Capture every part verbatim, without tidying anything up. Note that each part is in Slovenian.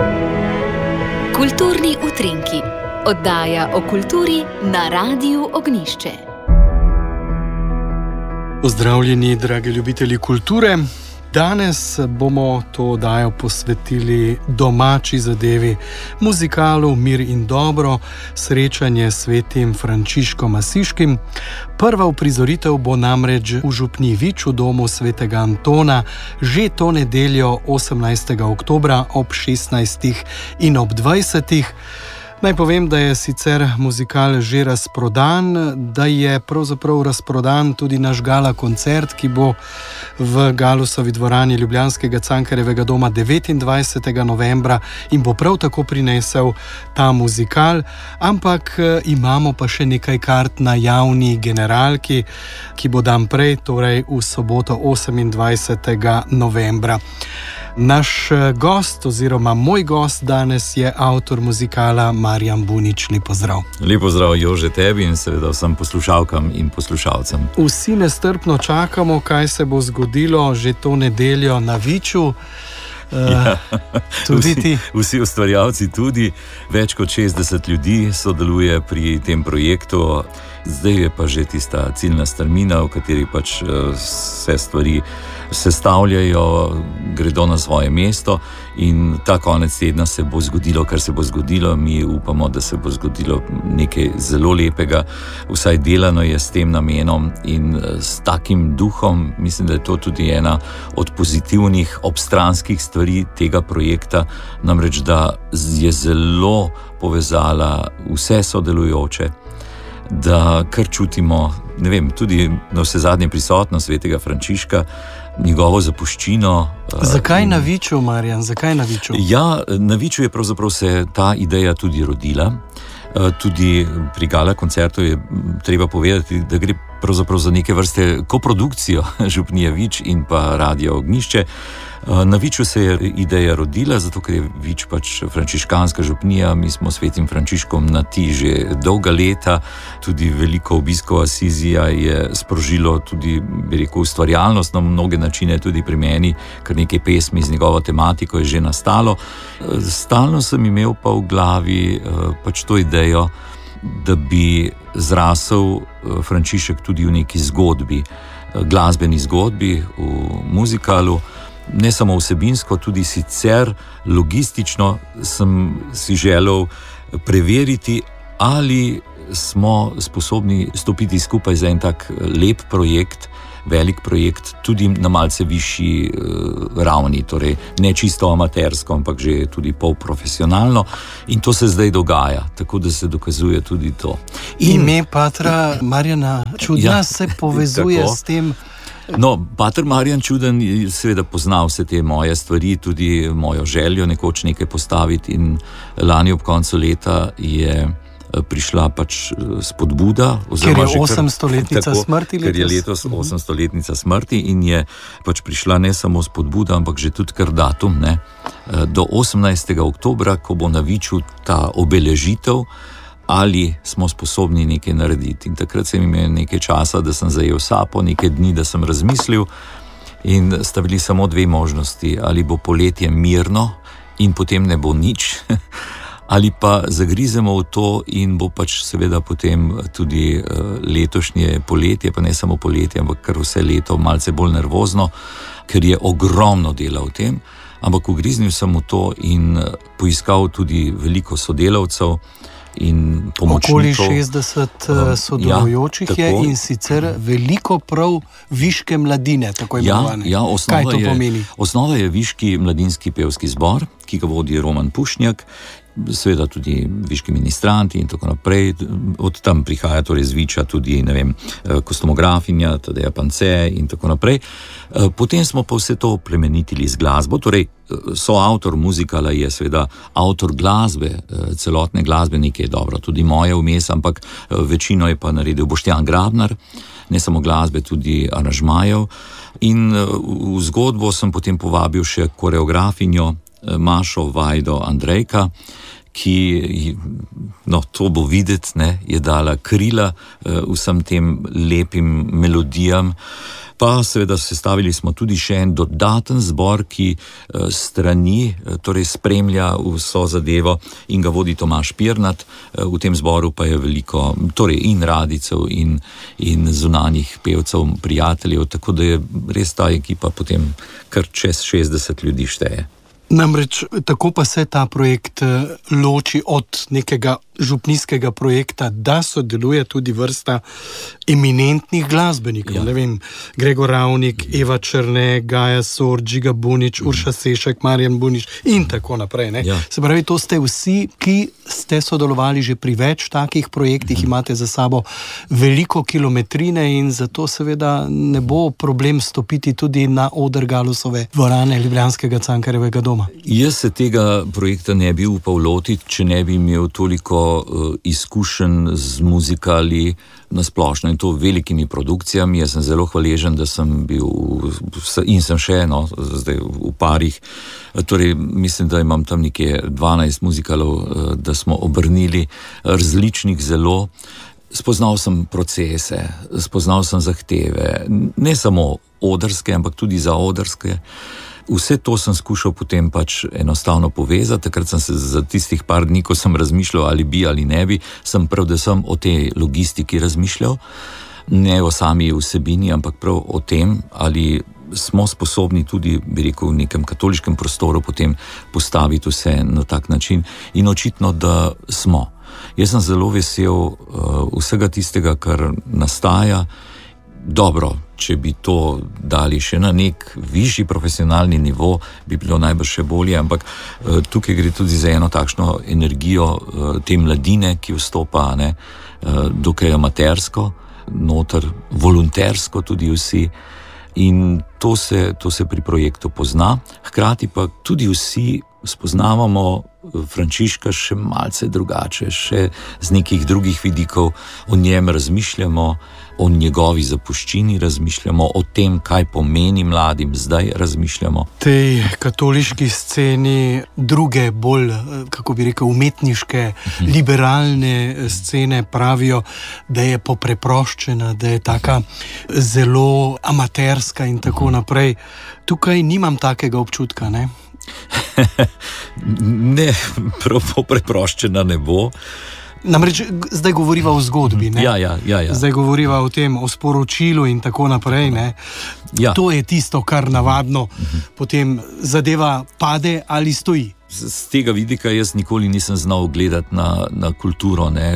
Kulturni utrinki, oddaja o kulturi na Radiu Ognjišče. Pozdravljeni, dragi ljubitelji kulture. Danes bomo to oddajo posvetili domači zadevi, muzikalu Mir in dobro, srečanje s svetim Frančiškom Asiškim. Prva uprizoritev bo namreč v župniji Vič v domu svetega Antona že to nedeljo osemnajstega oktobra ob šestnajstih in ob dvajsetih. Naj povem, da je sicer muzikal že razprodan, da je pravzaprav razprodan tudi naš gala koncert, ki bo v Galusovi dvorani Ljubljanskega Cankarjevega doma devetindvajsetega novembra in bo prav tako prinesel ta muzikal, ampak imamo pa še nekaj kart na javni generalki, ki bo dan prej, torej v soboto osemindvajsetega novembra. Naš gost oziroma moj gost danes je avtor muzikala Marjan Bunič. Lep pozdrav. Lep pozdrav, Jože, tebi in seveda vsem poslušalkam in poslušalcem. Vsi nestrpno čakamo, kaj se bo zgodilo že to nedeljo na Viču. Ja, tudi vsi, ti. Vsi ustvarjalci tudi, več kot šestdeset ljudi sodeluje pri tem projektu. Zdaj je pa že tista ciljna strmina, v kateri pač vse stvari sestavljajo, gredo na svoje mesto in ta konec tedna se bo zgodilo, kar se bo zgodilo. Mi upamo, da se bo zgodilo nekaj zelo lepega, vsaj delano je s tem namenom in s takim duhom. Mislim, da je to tudi ena od pozitivnih obstranskih stvari tega projekta, namreč da je zelo povezala vse sodelujoče, da kar čutimo, ne vem, tudi na vse zadnje prisotnost svetega Frančiška, njegovo zapuščino. Zakaj na Viču, Marjan? Zakaj na Viču? Ja, na Viču je pravzaprav se ta ideja tudi rodila. Tudi pri gala koncertu je treba povedati, da gre pravzaprav za neke vrste koprodukcijo župnije Vič in pa Radio Ognjišče. Na Viču se je ideja rodila, zato ker je Vič pač frančiškanska župnija, mi smo svetim Frančiškom na ti že dolga leta, tudi veliko obiskov Asizija je sprožilo tudi, bi rekel, ustvarjalnost na mnoge načine, tudi pri meni, kar nekaj pesmi z njegovo tematiko je že nastalo. Stalno sem imel pa v glavi pač to idejo, da bi zrasel Frančišek tudi v neki zgodbi, glasbeni zgodbi, v muzikalu. Ne samo vsebinsko, tudi sicer logistično sem si želel preveriti, ali smo sposobni stopiti skupaj za en tak lep projekt, velik projekt, tudi na malce višji uh, ravni, torej ne čisto amatersko, ampak že tudi polprofesionalno. In to se zdaj dogaja, tako da se dokazuje tudi to. In ime patra Marjana Čudna ja, se povezuje tako. S tem. No, pater Marjan Čuden seveda pozna vse te moje stvari, tudi mojo željo nekoč nekaj postaviti in lani ob koncu leta je prišla pač spodbuda. Ker je osemstoletnica smrti letos. Ker je letos osemstoletnica smrti in je pač prišla ne samo spodbuda, ampak že tudi kar datum, ne, do osemnajstega oktobra, ko bo na Viču ta obeležitev, ali smo sposobni nekaj narediti. In takrat sem imel nekaj časa, da sem zajel sapo, nekaj dni, da sem razmislil in sta bili samo dve možnosti. Ali bo poletje mirno in potem ne bo nič, ali pa zagrizemo v to in bo pač seveda potem tudi letošnje poletje, pa ne samo poletje, ampak kar vse leto malce bolj nervozno, ker je ogromno dela v tem, ampak ugriznil sem v to in poiskal tudi veliko sodelavcev in pomočnikov. Okoli šestdeset sodelujočih ja, je in sicer veliko prav viške mladine, tako imenovane. Ja, ja, kaj to je, pomeni? Osnova je Viški mladinski pevski zbor, ki ga vodi Roman Pušnjak, seveda tudi viški ministranti in tako naprej. Od tam prihaja torej z Viča tudi, ne vem, kostumografinja, Tadeja Pance in tako naprej. Potem smo pa vse to plemenitili z glasbo, torej soavtor muzikala je seveda avtor glasbe, celotne glasbe, nekaj je dobro, tudi moje vmes, ampak večino je pa naredil Boštjan Grabnar, ne samo glasbe, tudi aranžmajev. In v zgodbo sem potem povabil še koreografinjo Mašo Vajdo Andrejka, ki, no, to bo videti, ne, je dala krila vsem tem lepim melodijam. Pa seveda sestavili smo tudi še en dodaten zbor, ki strani, torej spremlja vso zadevo in ga vodi Tomaž Pirnat. V tem zboru pa je veliko, torej in radijcev in, in zunanjih pevcev, prijateljev, tako da je res ta ekipa potem kar čez šestdeset ljudi šteje. Namreč tako pa se ta projekt loči od nekega župnijskega projekta, da sodeluje tudi vrsta eminentnih glasbenikov. Ja. Ne vem, Gregor Ravnik, Eva Černe, Gaja Sor, Žiga Bunič, Urša Sešek, Marjan Bunič in tako naprej. Ne? Ja. Se pravi, to ste vsi, ki ste sodelovali že pri več takih projektih, mhm. imate za sabo veliko kilometrine in zato seveda ne bo problem stopiti tudi na oder Galusove dvorane ljubljanskega Cankarjevega doma. Jaz se tega projekta ne bi upal lotiti, če ne bi imel toliko izkušenj z muzikali na splošno in to velikimi produkcijami. Jaz sem zelo hvaležen, da sem bil in sem še eno, zdaj v parih. Torej, mislim, da imam tam nekje dvanajst muzikalov, da smo obrnili različnih zelo. Spoznal sem procese, spoznal sem zahteve, ne samo odrske, ampak tudi zaodrske. Vse to sem skušal potem pač enostavno povezati. Takrat sem se za tistih par dni, ko sem razmišljal, ali bi ali ne bi, sem predvsem o tej logistiki razmišljal, ne o sami vsebini, ampak prav o tem, ali smo sposobni tudi, bi rekel, v nekem katoliškem prostoru potem postaviti vse na tak način. In očitno, da smo. Jaz sem zelo vesel uh, vsega tistega, kar nastaja. Dobro, če bi to dali še na nek višji profesionalni nivo, bi bilo najbrž še bolje, ampak uh, tukaj gre tudi za eno takšno energijo uh, te mladine, ki vstopa, ne, uh, dokaj amatersko, noter voluntersko tudi vsi. In to se, to se pri projektu pozna. Hkrati pa tudi vsi spoznavamo Frančiška še malce drugače, še z nekih drugih vidikov, o njem razmišljamo, o njegovi zapuščini razmišljamo, o tem, kaj pomeni mladim, zdaj razmišljamo. Tej katoliški sceni druge, bolj, kako bi rekel, umetniške, mhm. liberalne scene pravijo, da je popreproščena, da je taka zelo amaterska in tako naprej. Tukaj nimam takega občutka, ne? Ne, prav preproščena ne bo. Namreč zdaj govoriva o zgodbi, ne? Ja, ja, ja, ja. Zdaj govoriva o tem, o sporočilu in tako naprej, ne? Ja. To je tisto, kar navadno uh-huh. potem zadeva pade ali stoji. Z, z tega vidika jaz nikoli nisem znal gledati na, na kulturo, ne?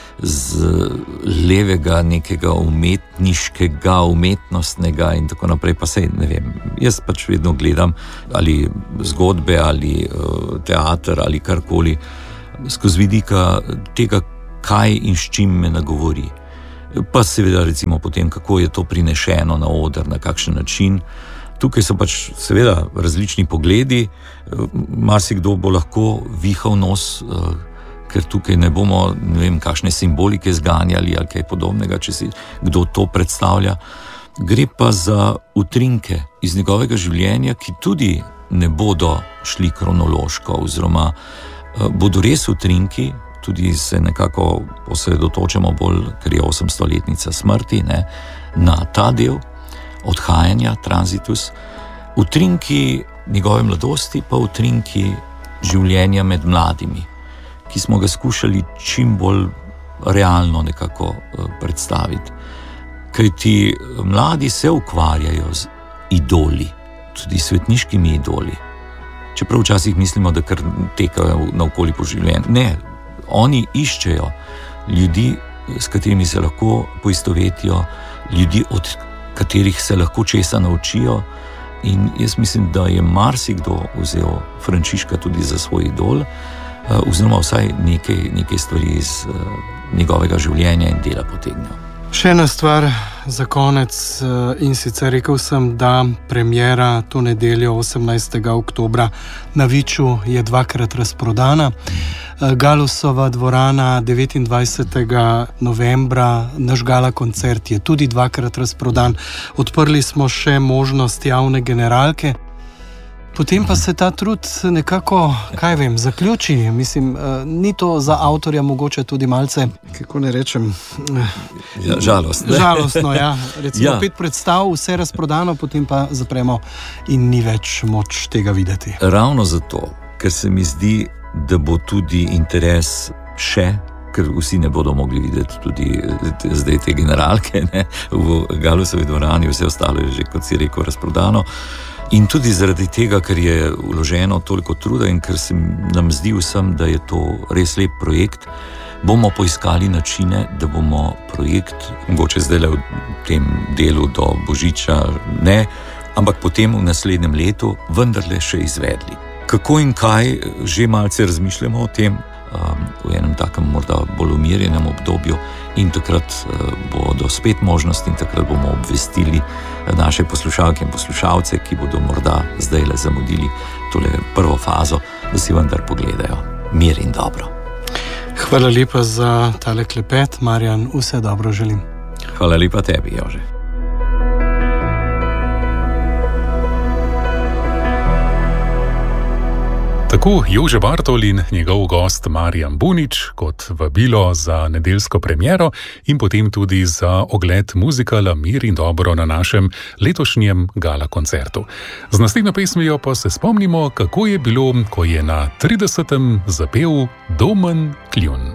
Z levega nekega umetniškega, umetnostnega in tako naprej, pa sej ne vem, jaz pač vedno gledam ali zgodbe ali uh, teater ali karkoli skozi vidika tega, kaj in s čim me nagovori. Pa seveda recimo potem, kako je to prinešeno na oder, na kakšen način. Tukaj so pač seveda različni pogledi, marsikdo bo lahko vihal nos, uh, ker tukaj ne bomo, ne vem, kakšne simbolike zganjali ali kaj podobnega, če si kdo to predstavlja. Gre pa za utrinke iz njegovega življenja, ki tudi ne bodo šli kronološko, oziroma uh, bodo res utrinki, tudi se nekako osredotočamo bolj, ker je osemstoletnica smrti, ne, na ta del odhajanja, transitus, utrinki njegove mladosti, pa utrinki življenja med mladimi, ki smo ga skušali čim bolj realno nekako predstaviti. Kajti mladi se ukvarjajo z idoli, tudi svetniškimi idoli. Čeprav včasih mislimo, da kar tekajo naokoli po življenju. Ne, oni iščejo ljudi, s katerimi se lahko poistovetijo, ljudi, od katerih se lahko česa naučijo. In jaz mislim, da je marsikdo vzel Frančiška tudi za svoj idol, oziroma vsaj nekaj, nekaj stvari iz uh, njegovega življenja in dela potegnil. Še ena stvar za konec uh, in sicer rekel sem, da premiera to nedeljo osemnajstega oktobra na Viču je dvakrat razprodana. Uh, Galusova dvorana devetindvajsetega novembra, naš gala koncert je tudi dvakrat razprodan. Odprli smo še možnost javne generalke. Potem pa se ta trud nekako, kaj vem, zaključi. Mislim, ni to za avtorja mogoče tudi malce, kako ne rečem, ja, žalostno. Žalostno, ja. Recimo ja. pet predstav, vse razprodano, potem pa zapremo in ni več moč tega videti. Ravno zato, ker se mi zdi, da bo tudi interes še, ker vsi ne bodo mogli videti tudi zdaj te generalke, ne, v Galusovi dvorani, vse ostalo je že, kot si rekel, razprodano. In tudi zaradi tega, ker je vloženo toliko truda in ker se nam zdi vsem, da je to res lep projekt, bomo poiskali načine, da bomo projekt, mogoče zdaj v tem delu do Božiča ne, ampak potem v naslednjem letu vendarle še izvedli. Kako in kaj, že malce razmišljamo o tem, v enem takem morda bolj umirjenem obdobju in takrat bodo spet možnosti in takrat bomo obvestili naše poslušalke in poslušalce, ki bodo morda zdaj le zamudili tole prvo fazo, da si vendar pogledajo Mir in dobro. Hvala lepa za tale klepet, Marjan, vse dobro želim. Hvala lepa tebi, Jože. Tako Jože Bartol in njegov gost Marjan Bunič kot vabilo za nedeljsko premiero in potem tudi za ogled muzikala Mir in dobro na našem letošnjem gala koncertu. Z naslednjo pesmijo pa se spomnimo, kako je bilo, ko je na tridesetem zapel Domen Kljun.